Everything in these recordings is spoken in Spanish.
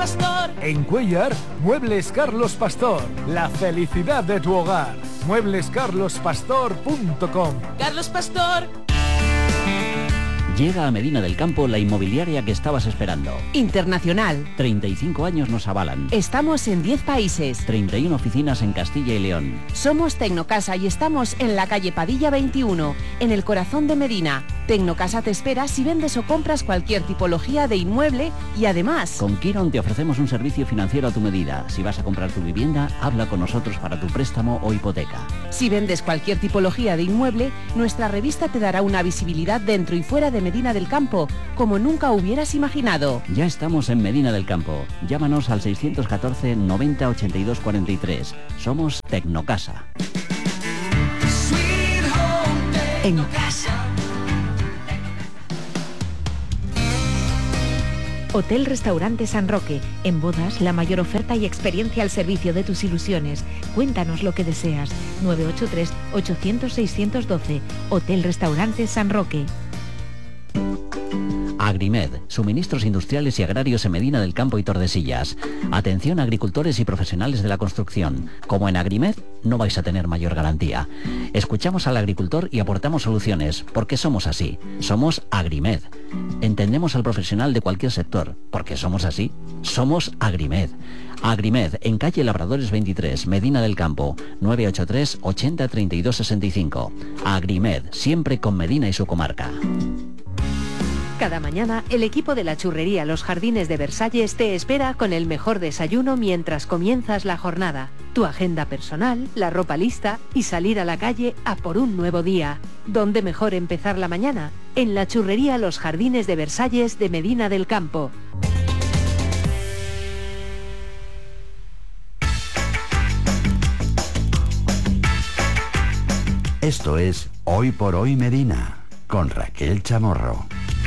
Pastor. En Cuéllar, Muebles Carlos Pastor. La felicidad de tu hogar. mueblescarlospastor.com. Carlos Pastor. Llega a Medina del Campo la inmobiliaria que estabas esperando. Internacional. 35 años nos avalan. Estamos en 10 países. 31 oficinas en Castilla y León. Somos Tecnocasa y estamos en la calle Padilla 21, en el corazón de Medina. Tecnocasa te espera si vendes o compras cualquier tipología de inmueble y además... Con Quiron te ofrecemos un servicio financiero a tu medida. Si vas a comprar tu vivienda, habla con nosotros para tu préstamo o hipoteca. Si vendes cualquier tipología de inmueble, nuestra revista te dará una visibilidad dentro y fuera de Medina del Campo, como nunca hubieras imaginado. Ya estamos en Medina del Campo. Llámanos al 614 90 82 43. Somos Tecnocasa. En casa. Hotel Restaurante San Roque. En bodas, la mayor oferta y experiencia al servicio de tus ilusiones. Cuéntanos lo que deseas. 983-800-612. Hotel Restaurante San Roque. Agrimed, suministros industriales y agrarios en Medina del Campo y Tordesillas. Atención a agricultores y profesionales de la construcción. Como en Agrimed, no vais a tener mayor garantía. Escuchamos al agricultor y aportamos soluciones, porque somos así. Somos Agrimed. Entendemos al profesional de cualquier sector, porque somos así. Somos Agrimed. Agrimed, en calle Labradores 23, Medina del Campo, 983 80 32 65. Agrimed, siempre con Medina y su comarca. Cada mañana, el equipo de la churrería Los Jardines de Versalles te espera con el mejor desayuno mientras comienzas la jornada. Tu agenda personal, la ropa lista y salir a la calle a por un nuevo día. ¿Dónde mejor empezar la mañana? En la churrería Los Jardines de Versalles de Medina del Campo. Esto es Hoy por Hoy Medina, con Raquel Chamorro.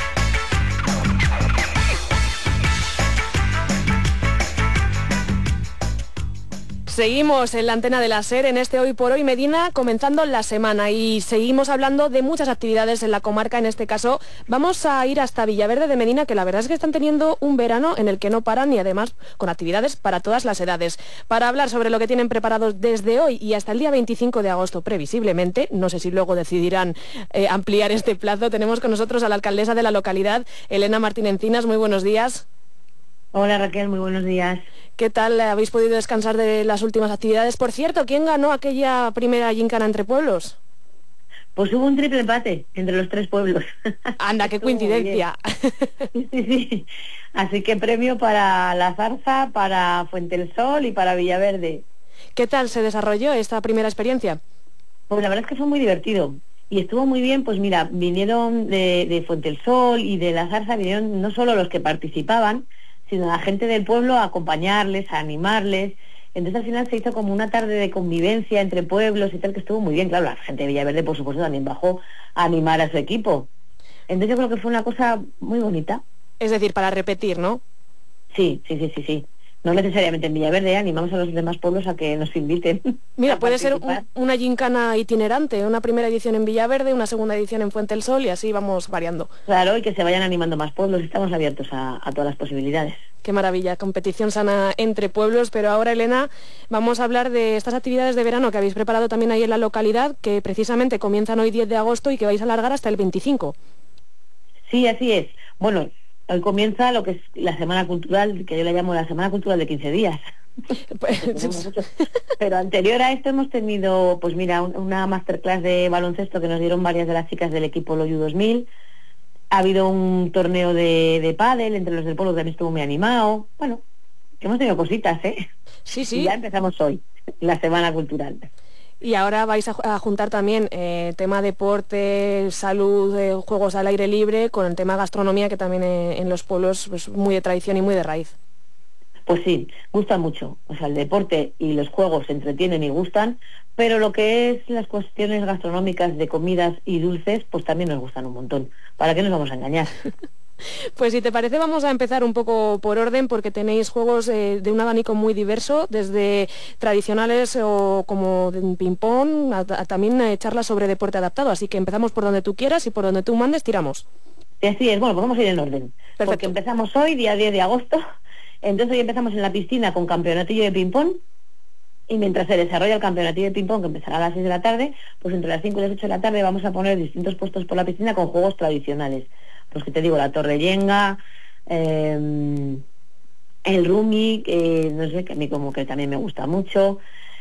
Seguimos en la antena de la SER en este Hoy por Hoy Medina, comenzando la semana y seguimos hablando de muchas actividades en la comarca. En este caso vamos a ir hasta Villaverde de Medina, que la verdad es que están teniendo un verano en el que no paran y además con actividades para todas las edades. Para hablar sobre lo que tienen preparados desde hoy y hasta el día 25 de agosto previsiblemente, no sé si luego decidirán ampliar este plazo, tenemos con nosotros a la alcaldesa de la localidad, Elena Martín Encinas. Muy buenos días. Hola Raquel, muy buenos días. ¿Qué tal? ¿Habéis podido descansar de las últimas actividades? Por cierto, ¿quién ganó aquella primera gincana entre pueblos? Pues hubo un triple empate entre los tres pueblos. Anda, qué coincidencia. Sí. Así que premio para La Zarza, para Fuente del Sol y para Villaverde. ¿Qué tal se desarrolló esta primera experiencia? Pues la verdad es que fue muy divertido. Y estuvo muy bien, pues mira, vinieron de Fuente del Sol y de La Zarza, vinieron no solo los que participaban, sino la gente del pueblo a acompañarles, a animarles. Entonces al final se hizo como una tarde de convivencia entre pueblos y tal, que estuvo muy bien. Claro, la gente de Villaverde, por supuesto, también bajó a animar a su equipo. Entonces yo creo que fue una cosa muy bonita. Es decir, para repetir, ¿no? Sí. No necesariamente en Villaverde, animamos a los demás pueblos a que nos inviten. Mira, puede ser una gincana itinerante, una primera edición en Villaverde, una segunda edición en Fuente del Sol y así vamos variando. Claro, y que se vayan animando más pueblos, estamos abiertos a todas las posibilidades. Qué maravilla, competición sana entre pueblos, pero ahora, Elena, vamos a hablar de estas actividades de verano que habéis preparado también ahí en la localidad, que precisamente comienzan hoy 10 de agosto y que vais a alargar hasta el 25. Sí, así es. Bueno, hoy comienza lo que es la Semana Cultural, que yo la llamo la Semana Cultural de 15 días. Pero anterior a esto hemos tenido, pues mira, una masterclass de baloncesto que nos dieron varias de las chicas del equipo Loyu 2000. Ha habido un torneo de pádel entre los del pueblo que también estuvo muy animado. Bueno, hemos tenido cositas, ¿eh? Sí. Y ya empezamos hoy, la Semana Cultural. Y ahora vais a juntar también tema deporte, salud, juegos al aire libre, con el tema gastronomía, que también en los pueblos pues muy de tradición y muy de raíz. Pues sí, gusta mucho. O sea, el deporte y los juegos entretienen y gustan, pero lo que es las cuestiones gastronómicas de comidas y dulces, pues también nos gustan un montón. ¿Para qué nos vamos a engañar? Pues si te parece vamos a empezar un poco por orden, porque tenéis juegos de un abanico muy diverso, desde tradicionales o como ping-pong a también charlas sobre deporte adaptado, así que empezamos por donde tú quieras y por donde tú mandes tiramos. Sí, así es. Bueno, pues vamos a ir en orden. Perfecto. Porque empezamos hoy, día 10 de agosto, Entonces hoy empezamos en la piscina con campeonatillo de ping-pong, y mientras se desarrolla el campeonatillo de ping-pong, que empezará a las 6 de la tarde, pues entre las 5 y las 8 de la tarde vamos a poner distintos puestos por la piscina con juegos tradicionales. Pues que te digo, la torre yenga, el Rumi, no sé, que a mí como que también me gusta mucho,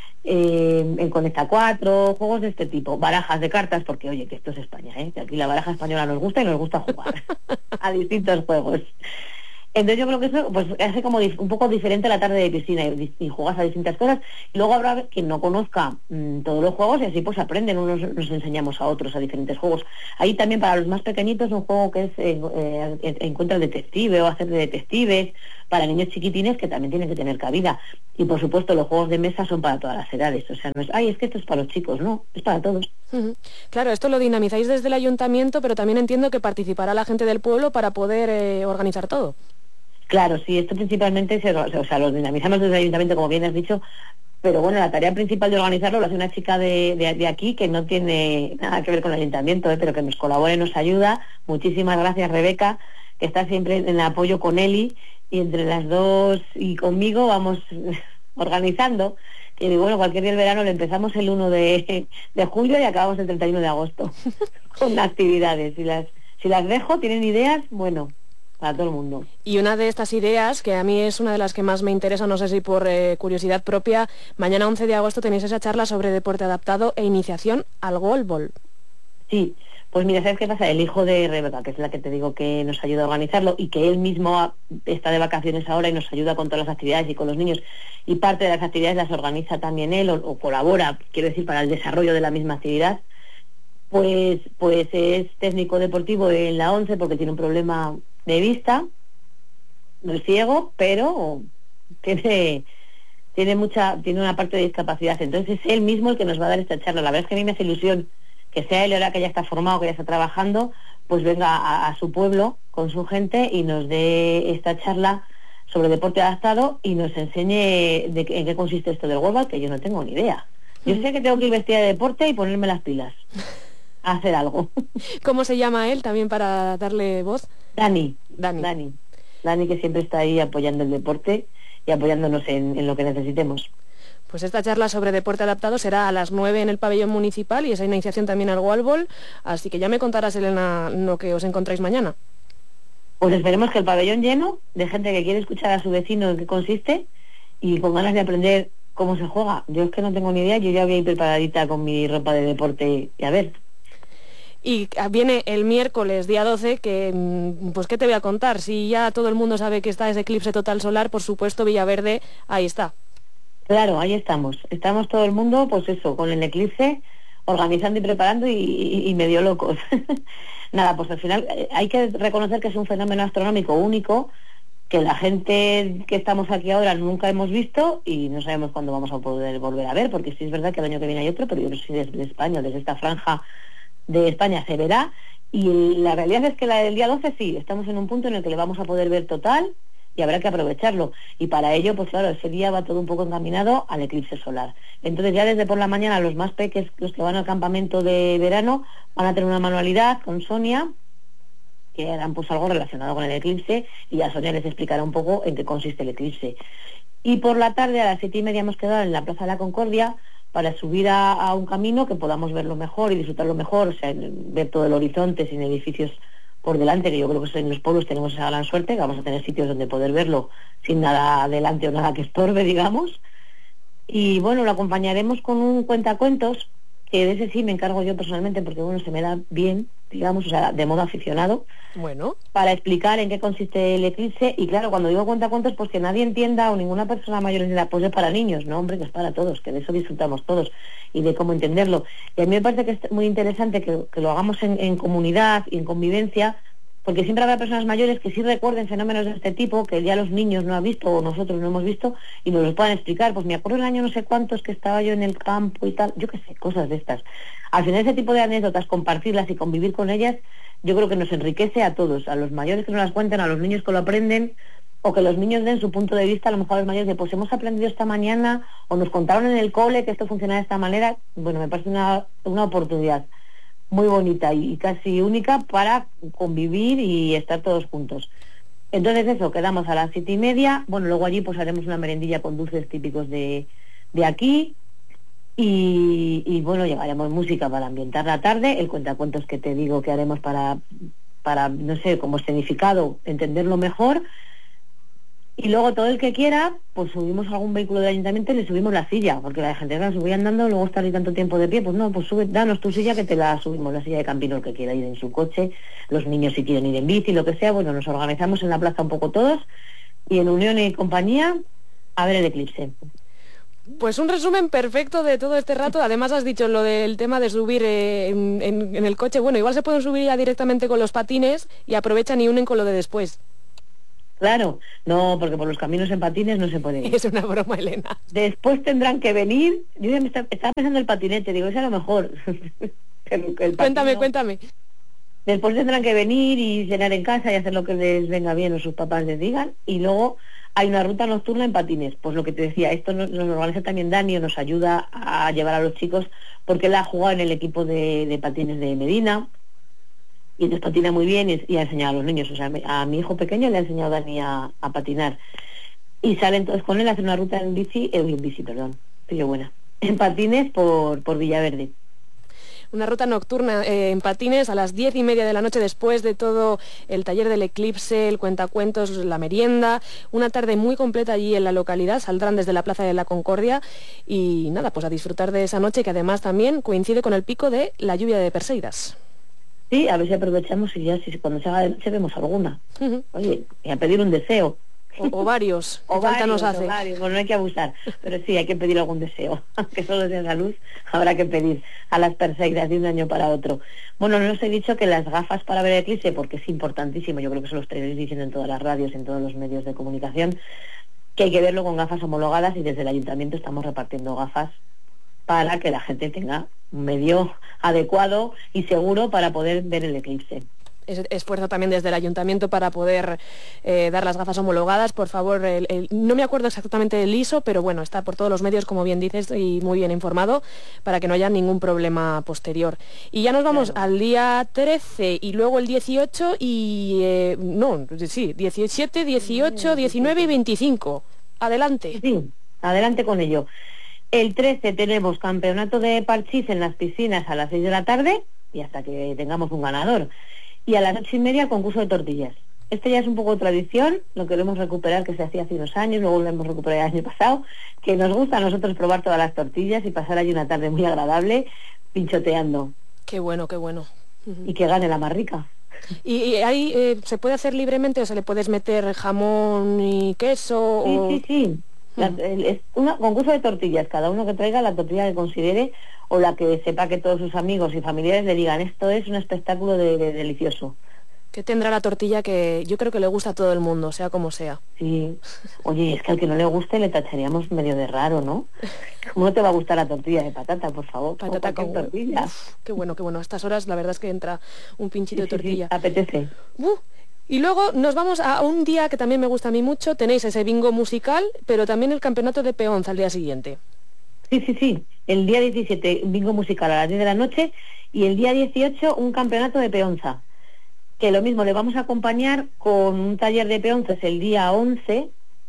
el Conecta 4, juegos de este tipo, barajas de cartas, porque oye, que esto es España, que aquí la baraja española nos gusta y nos gusta jugar a distintos juegos. Entonces yo creo que eso pues hace como un poco diferente la tarde de piscina y juegas a distintas cosas. Y luego habrá quien no conozca todos los juegos y así pues aprenden, unos nos enseñamos a otros a diferentes juegos. Ahí también para los más pequeñitos un juego que es encuentra el detective o hacer de detectives, para niños chiquitines que también tienen que tener cabida. Y por supuesto los juegos de mesa son para todas las edades, o sea, no es, es que esto es para los chicos, no, es para todos. Claro, esto lo dinamizáis desde el ayuntamiento, pero también entiendo que participará la gente del pueblo para poder organizar todo. Claro, sí, esto principalmente, lo dinamizamos desde el ayuntamiento, como bien has dicho, pero bueno, la tarea principal de organizarlo lo hace una chica de aquí que no tiene nada que ver con el ayuntamiento, pero que nos colabora y nos ayuda. Muchísimas gracias, Rebeca, que está siempre en el apoyo con Eli, y entre las dos y conmigo vamos organizando. Y bueno, cualquier día del verano le empezamos el 1 de julio y acabamos el 31 de agosto con actividades. Si las dejo, tienen ideas, bueno, para todo el mundo. Y una de estas ideas, que a mí es una de las que más me interesa, no sé si por curiosidad propia, mañana 11 de agosto tenéis esa charla sobre deporte adaptado e iniciación al goalball. Sí, pues mira, ¿sabes qué pasa? El hijo de Rebeca, que es la que te digo que nos ayuda a organizarlo y que él mismo está de vacaciones ahora y nos ayuda con todas las actividades y con los niños, y parte de las actividades las organiza también él o colabora, quiero decir, para el desarrollo de la misma actividad. Pues es técnico deportivo en la 11 porque tiene un problema de vista, no es ciego, pero tiene una parte de discapacidad. Entonces es él mismo el que nos va a dar esta charla. La verdad es que a mí me hace ilusión que sea él, ahora que ya está formado, que ya está trabajando, pues venga a su pueblo con su gente y nos dé esta charla sobre deporte adaptado y nos enseñe en qué consiste esto del goalball, que yo no tengo ni idea. Yo sé que tengo que ir vestida de deporte y ponerme las pilas a hacer algo. ¿Cómo se llama él también para darle voz? Dani, que siempre está ahí apoyando el deporte y apoyándonos en lo que necesitemos. Pues esta charla sobre deporte adaptado será a las 9 en el pabellón municipal y esa iniciación también al goalball, así que ya me contarás, Elena, lo que os encontráis mañana. Pues esperemos que el pabellón lleno de gente que quiere escuchar a su vecino en qué consiste y con ganas de aprender cómo se juega. Yo es que no tengo ni idea, yo ya voy a ir preparadita con mi ropa de deporte y a ver. Y viene el miércoles, día 12, que, pues, ¿qué te voy a contar? Si ya todo el mundo sabe que está ese eclipse total solar, por supuesto, Villaverde, ahí está. Claro, ahí estamos. Estamos todo el mundo, pues eso, con el eclipse, organizando y preparando y medio locos. Nada, pues al final hay que reconocer que es un fenómeno astronómico único, que la gente que estamos aquí ahora nunca hemos visto y no sabemos cuándo vamos a poder volver a ver, porque sí es verdad que el año que viene hay otro, pero yo no sé si desde España, desde esta franja de España se verá, y la realidad es que la del día 12 sí, estamos en un punto en el que le vamos a poder ver total y habrá que aprovecharlo, y para ello pues claro, ese día va todo un poco encaminado al eclipse solar. Entonces ya desde por la mañana los más peques, los que van al campamento de verano, van a tener una manualidad con Sonia, que harán pues algo relacionado con el eclipse, y ya Sonia les explicará un poco en qué consiste el eclipse. Y por la tarde a las 7:30 hemos quedado en la Plaza de la Concordia para subir a un camino que podamos verlo mejor y disfrutarlo mejor, o sea, ver todo el horizonte sin edificios por delante, que yo creo que en los pueblos tenemos esa gran suerte, que vamos a tener sitios donde poder verlo sin nada adelante o nada que estorbe, digamos. Y bueno, lo acompañaremos con un cuentacuentos, que de ese sí me encargo yo personalmente, porque bueno, se me da bien, digamos, o sea, de modo aficionado, bueno, para explicar en qué consiste el eclipse. Y claro, cuando digo cuentacuentos, pues que nadie entienda, o ninguna persona mayor entienda, pues es para niños, no, hombre, que es para todos, que de eso disfrutamos todos y de cómo entenderlo. Y a mí me parece que es muy interesante que lo hagamos en comunidad y en convivencia, porque siempre habrá personas mayores que sí recuerden fenómenos de este tipo, que ya los niños no han visto o nosotros no hemos visto, y nos los puedan explicar. Pues me acuerdo el año no sé cuántos que estaba yo en el campo y tal, yo qué sé, cosas de estas. Al final ese tipo de anécdotas, compartirlas y convivir con ellas, yo creo que nos enriquece a todos, a los mayores que nos las cuenten, a los niños que lo aprenden, o que los niños den su punto de vista, a lo mejor a los mayores, de pues hemos aprendido esta mañana, o nos contaron en el cole que esto funciona de esta manera. Bueno, me parece una oportunidad muy bonita y casi única para convivir y estar todos juntos. Entonces eso, quedamos a las 7:30, bueno, luego allí pues haremos una merendilla con dulces típicos de aquí, y bueno, llevaremos música para ambientar la tarde, el cuentacuentos que te digo que haremos para no sé, como escenificado, entenderlo mejor, y luego todo el que quiera, pues subimos algún vehículo del ayuntamiento y le subimos la silla, porque la gente se subía andando, luego estar ahí tanto tiempo de pie, pues no, pues danos tu silla que te la subimos, la silla de campino, el que quiera ir en su coche, los niños si quieren ir en bici, lo que sea, bueno, nos organizamos en la plaza un poco todos, y en unión y compañía, a ver el eclipse. Pues un resumen perfecto de todo este rato. Además has dicho lo del tema de subir en el coche. Bueno, igual se pueden subir ya directamente con los patines y aprovechan y unen con lo de después. Claro, no, porque por los caminos en patines no se puede ir. Es una broma, Elena. Después tendrán que venir, yo ya estaba pensando el patinete, digo, es a lo mejor. Cuéntame. Después tendrán que venir y cenar en casa y hacer lo que les venga bien o sus papás les digan, y luego hay una ruta nocturna en patines. Pues lo que te decía, esto nos organiza también Dani, nos ayuda a llevar a los chicos, porque él ha jugado en el equipo de patines de Medina, y entonces patina muy bien y ha enseñado a los niños. O sea, a mi hijo pequeño le ha enseñado Dani a patinar. Y sale entonces con él a hacer una ruta en bici, pillo buena, en patines por Villaverde. Una ruta nocturna en patines a las 10:30 de la noche, después de todo el taller del eclipse, el cuentacuentos, la merienda, una tarde muy completa allí en la localidad. Saldrán desde la Plaza de la Concordia y nada, pues a disfrutar de esa noche, que además también coincide con el pico de la lluvia de Perseidas. Sí, a ver si aprovechamos y ya si cuando se haga de noche vemos alguna. Oye, y a pedir un deseo. O varios, o falta nos hace. Varios, bueno, no hay que abusar, pero sí, hay que pedir algún deseo, aunque solo sea la luz, habrá que pedir a las Perseidas de un año para otro. Bueno, no os he dicho que las gafas para ver el eclipse, porque es importantísimo, yo creo que se lo estaréis diciendo en todas las radios, en todos los medios de comunicación, que hay que verlo con gafas homologadas, y desde el ayuntamiento estamos repartiendo gafas para que la gente tenga un medio adecuado y seguro para poder ver el eclipse. Esfuerzo también desde el ayuntamiento para poder dar las gafas homologadas. Por favor, no me acuerdo exactamente del ISO, pero bueno, está por todos los medios, como bien dices, y muy bien informado, para que no haya ningún problema posterior. Y ya nos vamos al día 13 y luego el 18 y... 17, 18, 19 y 25. Adelante. Sí, adelante con ello. El 13 tenemos campeonato de parchís en las piscinas a las 6 de la tarde y hasta que tengamos un ganador. Y a las 8:30 concurso de tortillas. Este ya es un poco tradición, lo queremos recuperar, que se hacía hace unos años, luego lo hemos recuperado el año pasado, que nos gusta a nosotros probar todas las tortillas y pasar allí una tarde muy agradable pinchoteando. Qué bueno, qué bueno. Y que gane la más rica. ¿Y ahí se puede hacer libremente o se le puedes meter jamón y queso? Sí. Es un concurso de tortillas, cada uno que traiga la tortilla que considere o la que sepa que todos sus amigos y familiares le digan, esto es un espectáculo de delicioso. ¿Qué tendrá la tortilla que yo creo que le gusta a todo el mundo, sea como sea? Sí. Oye, es que al que no le guste le tacharíamos medio de raro, ¿no? ¿Cómo no te va a gustar la tortilla de patata, por favor? Patata con tortilla. Qué bueno. A estas horas la verdad es que entra un pinchito de tortilla. Sí, apetece. Y luego nos vamos a un día que también me gusta a mí mucho. Tenéis ese bingo musical, pero también el campeonato de peonza al día siguiente. Sí. El día 17, bingo musical a las 10 de la noche, y el día 18, un campeonato de peonza. Que lo mismo, le vamos a acompañar con un taller de peonzas el día 11,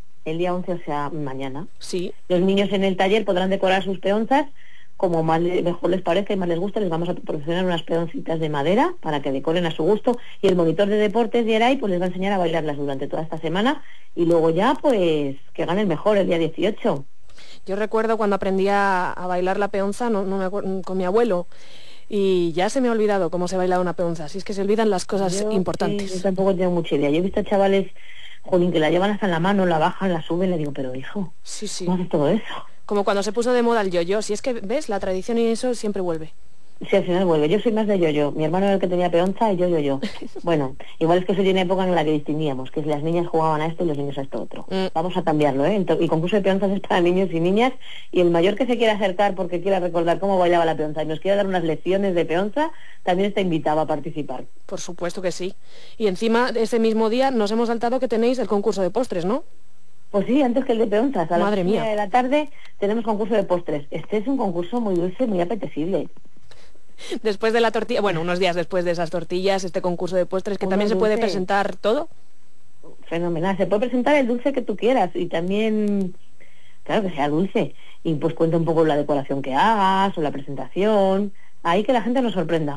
o sea, mañana. Sí. Los niños en el taller podrán decorar sus peonzas como mejor les parezca y más les gusta. Les vamos a proporcionar unas peoncitas de madera para que decoren a su gusto, y el monitor de deportes de Eray pues les va a enseñar a bailarlas durante toda esta semana, y luego ya pues que gane el mejor el día 18. Yo recuerdo cuando aprendí a bailar la peonza con mi abuelo, y ya se me ha olvidado cómo se baila una peonza. Así es que se olvidan las cosas importantes. Yo tampoco tengo mucha idea. Yo he visto chavales, que la llevan hasta en la mano, la bajan, la suben, le digo, pero hijo, sí. ¿cómo haces todo eso? Como cuando se puso de moda el yo-yo. Si es que, ¿ves? La tradición y eso siempre vuelve. Sí, al final vuelve. Yo soy más de yo-yo. Mi hermano era el que tenía peonza y yo. Bueno, igual es que soy de una época en la que distinguíamos, que las niñas jugaban a esto y los niños a esto otro. Vamos a cambiarlo, ¿eh? El concurso de peonzas es para niños y niñas, y el mayor que se quiera acercar porque quiera recordar cómo bailaba la peonza y nos quiera dar unas lecciones de peonza, también está invitado a participar. Por supuesto que sí. Y encima, ese mismo día nos hemos saltado que tenéis el concurso de postres, ¿no? Pues sí, antes que el de peonzas. A Madre las mía. 9 de la tarde tenemos concurso de postres. Este es un concurso muy dulce, muy apetecible. Después de la tortilla, bueno, unos días después de esas tortillas, este concurso de postres, que también se puede presentar todo. fenomenal. Se puede presentar el dulce que tú quieras y también, claro, que sea dulce. Y pues cuenta un poco la decoración que hagas o la presentación. Ahí que la gente nos sorprenda.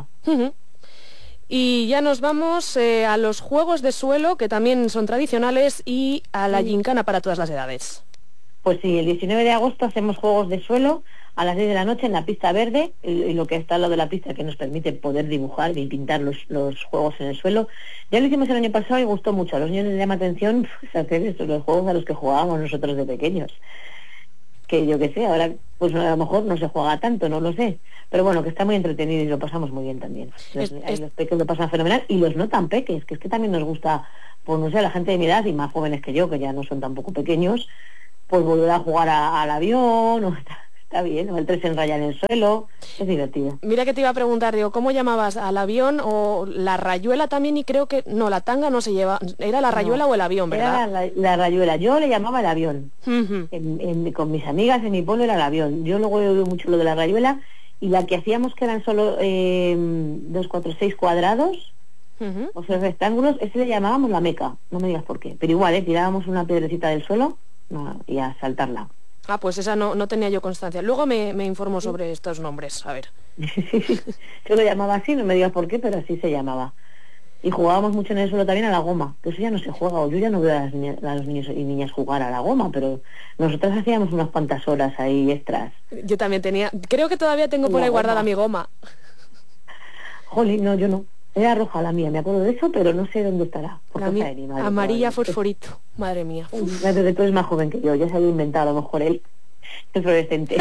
Y ya nos vamos a los juegos de suelo, que también son tradicionales, y a la gincana para todas las edades. Pues sí, el 19 de agosto hacemos juegos de suelo a las 10 de la noche en la pista verde, y lo que está al lado de la pista que nos permite poder dibujar y pintar los juegos en el suelo. Ya lo hicimos el año pasado y gustó mucho. A los niños les llama atención pues, hacer estos, los juegos a los que jugábamos nosotros de pequeños. Que yo qué sé, ahora pues a lo mejor no se juega tanto, no lo sé. Pero bueno, que está muy entretenido y lo pasamos muy bien también. Los peques lo pasan fenomenal y los no tan peques, que es que también nos gusta, pues no sé, la gente de mi edad y más jóvenes que yo, que ya no son tampoco pequeños, pues volver a jugar al avión, o está bien, o el 3 en raya en el suelo, es divertido. Mira que te iba a preguntar, digo, ¿cómo llamabas al avión o la rayuela también? Y creo que, no, la tanga no se lleva, ¿era la rayuela o el avión, verdad? Era la rayuela, yo le llamaba el avión. Con mis amigas en mi pueblo era el avión. Yo luego he oído mucho lo de la rayuela, y la que hacíamos que eran solo 2, 4, 6 cuadrados, o 6 rectángulos, ese le llamábamos la meca, no me digas por qué. Pero igual, tirábamos una piedrecita del suelo y a saltarla. Ah, pues esa no tenía yo constancia. Luego me informo sobre estos nombres, a ver. Yo lo llamaba así, no me digas por qué, pero así se llamaba. Y jugábamos mucho en el suelo también a la goma, que eso ya no se juega, o yo ya no veo a los niños y niñas jugar a la goma, pero nosotras hacíamos unas cuantas horas ahí extras. Yo también tenía, creo que todavía tengo por ahí guardada mi goma. Jolín, no, yo no. Era roja la mía, me acuerdo de eso, pero no sé dónde estará. La mía, amarilla fosforito, madre mía. Desde tú es más joven que yo, ya se había inventado a lo mejor el fluorescente.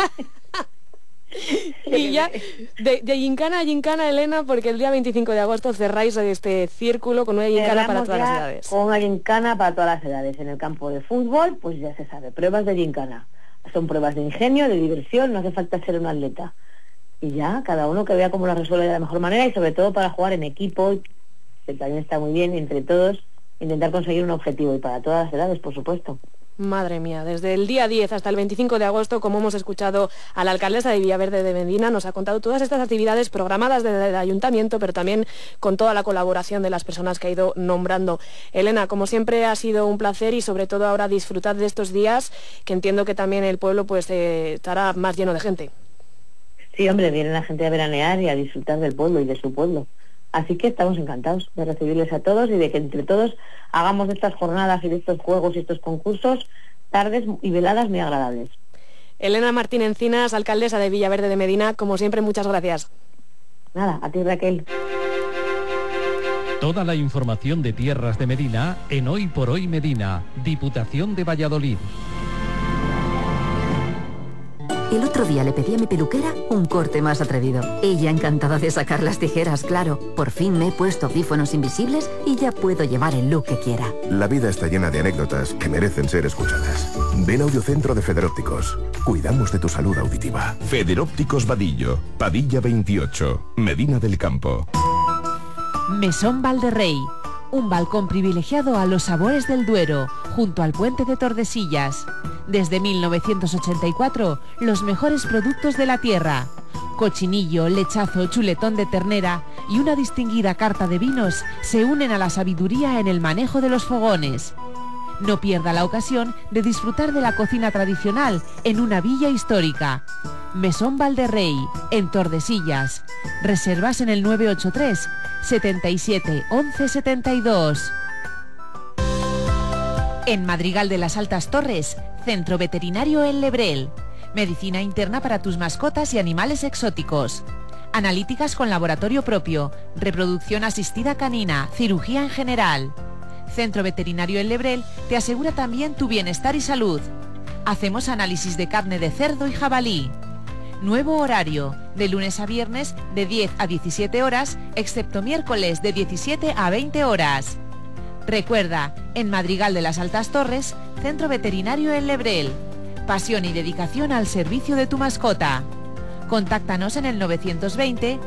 Y ya, de gincana a gincana, Elena, porque el día 25 de agosto cerráis este círculo con una gincana para todas las edades. Con una gincana para todas las edades. En el campo de fútbol, pues ya se sabe, pruebas de gincana. Son pruebas de ingenio, de diversión, no hace falta ser un atleta. Y ya, cada uno que vea cómo la resuelve de la mejor manera, y sobre todo para jugar en equipo, que también está muy bien, entre todos, intentar conseguir un objetivo, y para todas las edades, por supuesto. Madre mía, desde el día 10 hasta el 25 de agosto, como hemos escuchado a la alcaldesa de Villaverde de Medina, nos ha contado todas estas actividades programadas desde el ayuntamiento, pero también con toda la colaboración de las personas que ha ido nombrando. Elena, como siempre ha sido un placer, y sobre todo ahora disfrutad de estos días, que entiendo que también el pueblo pues estará más lleno de gente. Sí, hombre, viene la gente a veranear y a disfrutar del pueblo y de su pueblo. Así que estamos encantados de recibirles a todos y de que entre todos hagamos de estas jornadas y de estos juegos y estos concursos tardes y veladas muy agradables. Elena Martín Encinas, alcaldesa de Villaverde de Medina, como siempre, muchas gracias. Nada, a ti, Raquel. Toda la información de Tierras de Medina en Hoy por Hoy Medina, Diputación de Valladolid. El otro día le pedí a mi peluquera un corte más atrevido. Ella encantada de sacar las tijeras, claro. Por fin me he puesto audífonos invisibles y ya puedo llevar el look que quiera. La vida está llena de anécdotas que merecen ser escuchadas. Ven a Audiocentro de Federópticos. Cuidamos de tu salud auditiva. Federópticos Vadillo, Padilla 28, Medina del Campo. Mesón Valderrey. Un balcón privilegiado a los sabores del Duero, junto al puente de Tordesillas. Desde 1984, los mejores productos de la tierra. Cochinillo, lechazo, chuletón de ternera y una distinguida carta de vinos se unen a la sabiduría en el manejo de los fogones. No pierda la ocasión de disfrutar de la cocina tradicional en una villa histórica. Mesón Valderrey, en Tordesillas. Reservas en el 983 77 11 72. En Madrigal de las Altas Torres, Centro Veterinario El Lebrel. Medicina interna para tus mascotas y animales exóticos. Analíticas con laboratorio propio, reproducción asistida canina, cirugía en general. Centro Veterinario El Lebrel te asegura también tu bienestar y salud. Hacemos análisis de carne de cerdo y jabalí. Nuevo horario, de lunes a viernes de 10 a 17 horas, excepto miércoles de 17 a 20 horas. Recuerda, en Madrigal de las Altas Torres, Centro Veterinario El Lebrel. Pasión y dedicación al servicio de tu mascota. Contáctanos en el 920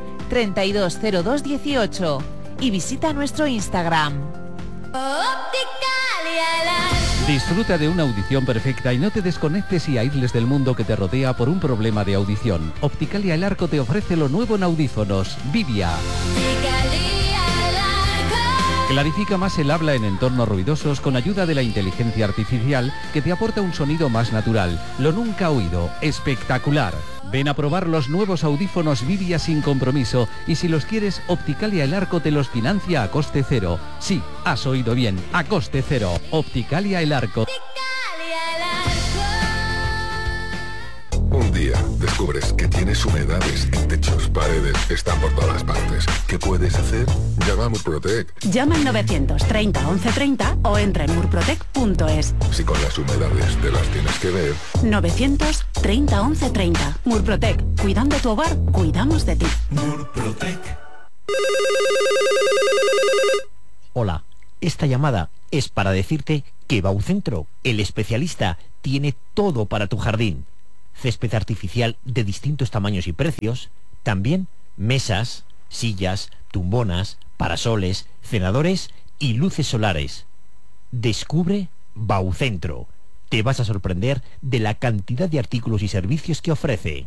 320218 y visita nuestro Instagram. Disfruta de una audición perfecta y no te desconectes y aísles del mundo que te rodea por un problema de audición. Opticalia El Arco te ofrece lo nuevo en audífonos, Vivia. Clarifica más el habla en entornos ruidosos con ayuda de la inteligencia artificial que te aporta un sonido más natural. Lo nunca oído. Espectacular. Ven a probar los nuevos audífonos Vivia sin compromiso y si los quieres, Opticalia El Arco te los financia a coste cero. Sí, has oído bien, a coste cero. Opticalia El Arco. Un día descubres que tienes humedades en techos, paredes, están por todas partes. ¿Qué puedes hacer? Llama a Murprotec. Llama al 930 1130 o entra en murprotec.es. Si con las humedades te las tienes que ver. 930 1130. Murprotec. Cuidando tu hogar, cuidamos de ti. Murprotec. Hola, esta llamada es para decirte que Baucentro, el especialista, tiene todo para tu jardín. Césped artificial de distintos tamaños y precios, también mesas, sillas, tumbonas, parasoles, cenadores y luces solares. Descubre Baucentro. Te vas a sorprender de la cantidad de artículos y servicios que ofrece.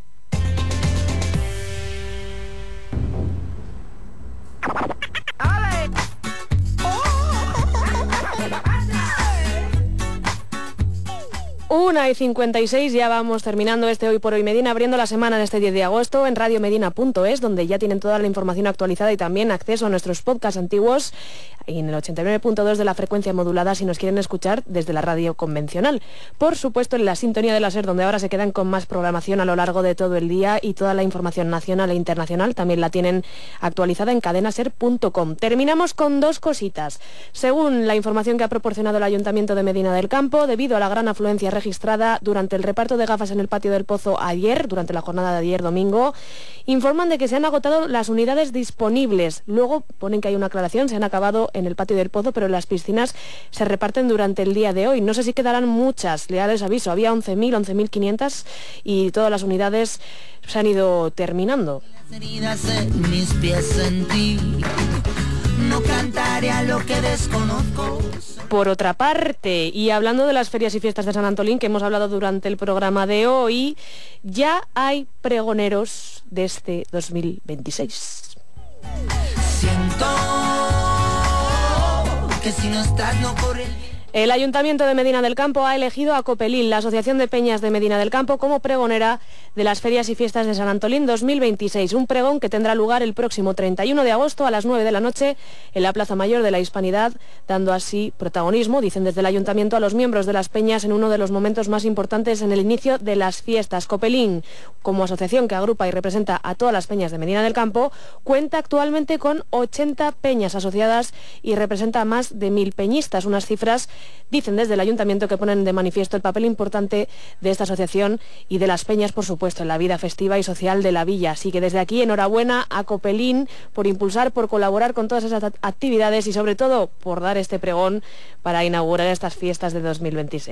Una y 56, ya vamos terminando este Hoy por Hoy Medina, abriendo la semana en este 10 de agosto en radiomedina.es, donde ya tienen toda la información actualizada y también acceso a nuestros podcasts antiguos y en el 89.2 de la frecuencia modulada si nos quieren escuchar desde la radio convencional. Por supuesto en la sintonía de la SER, donde ahora se quedan con más programación a lo largo de todo el día y toda la información nacional e internacional también la tienen actualizada en cadenaser.com. Terminamos con dos cositas. Según la información que ha proporcionado el Ayuntamiento de Medina del Campo, debido a la gran afluencia registrada durante el reparto de gafas en el patio del Pozo ayer, durante la jornada de ayer domingo, informan de que se han agotado las unidades disponibles. Luego ponen que hay una aclaración, se han acabado en el patio del Pozo, pero las piscinas se reparten durante el día de hoy. No sé si quedarán muchas, ya les aviso, había 11.000, 11.500 y todas las unidades se han ido terminando. Mis pies en ti. No cantaré a lo que desconozco. Por otra parte, y hablando de las ferias y fiestas de San Antolín, que hemos hablado durante el programa de hoy, ya hay pregoneros de este 2026. Siento que si no estás no corre. El Ayuntamiento de Medina del Campo ha elegido a Copelín, la Asociación de Peñas de Medina del Campo, como pregonera de las ferias y fiestas de San Antolín 2026. Un pregón que tendrá lugar el próximo 31 de agosto a las 9 de la noche en la Plaza Mayor de la Hispanidad, dando así protagonismo, dicen desde el Ayuntamiento, a los miembros de las peñas en uno de los momentos más importantes en el inicio de las fiestas. Copelín, como asociación que agrupa y representa a todas las peñas de Medina del Campo, cuenta actualmente con 80 peñas asociadas y representa a más de 1.000 peñistas, unas cifras, dicen desde el Ayuntamiento, que ponen de manifiesto el papel importante de esta asociación y de las peñas, por supuesto, en la vida festiva y social de la villa. Así que desde aquí, enhorabuena a Copelín por impulsar, por colaborar con todas esas actividades y sobre todo por dar este pregón para inaugurar estas fiestas de 2026.